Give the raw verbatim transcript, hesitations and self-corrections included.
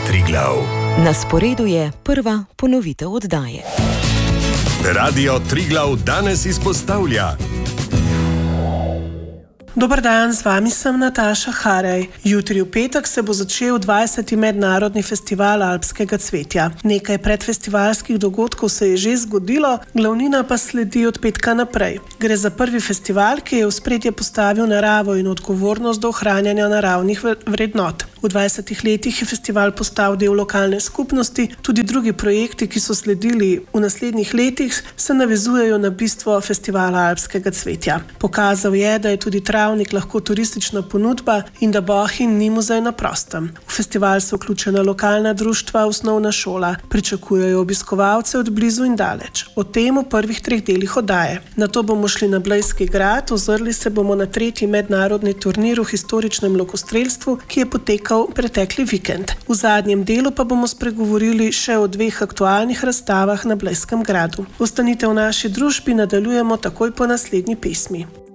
Triglav. Na sporedu je prva ponovitev oddaje. Radio Triglav danes izpostavlja. Dobar dan, z vami sem Nataša Harej. Jutri v petek se bo začel dvajseti mednarodni festival alpskega cvetja. Nekaj predfestivalskih dogodkov se je že zgodilo, glavnina pa sledi od petka naprej. Gre za prvi festival, ki je v ospredje postavil naravo in odgovornost do ohranjanja naravnih vrednot. V dvajsetih letih je festival postal del lokalne skupnosti, tudi drugi projekti, ki so sledili v naslednjih letih, se navezujejo na bistvo festivala alpskega cvetja. Pokazal je, da je tudi travnik lahko turistična ponudba in da Bohinj ni muzej na prostem. V festival so vključena lokalna društva, osnovna šola, pričakujejo obiskovalce od blizu in daleč. O tem v prvih treh delih oddaje. Nato bomo šli na Blejski grad, ozrli se bomo na tretji mednarodni turnir v historičnem lokostrelstvu, ki je potekal pretekli vikend. V zadnjem delu pa bomo spregovorili še o dveh aktualnih razstavah na Blejskem gradu. Ostanite v naši družbi, nadaljujemo takoj po naslednji pesmi.